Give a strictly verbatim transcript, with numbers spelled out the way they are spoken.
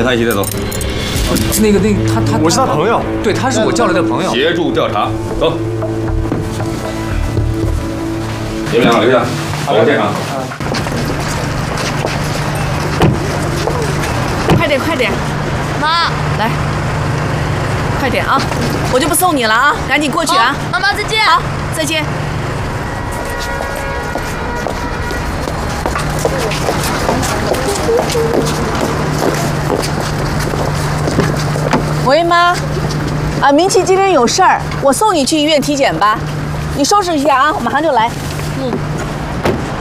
跟他一起带走。 那个那个他他我是他朋友， 对，他是我叫来的朋友。 协助调查，走。你们两个留下，保护现场。 快点快点，妈，来，快点啊！我就不送你了啊，赶紧过去啊！ 妈妈再见。 好，再见。喂，妈，啊，明琪今天有事儿，我送你去医院体检吧。你收拾一下啊，我马上就来。嗯。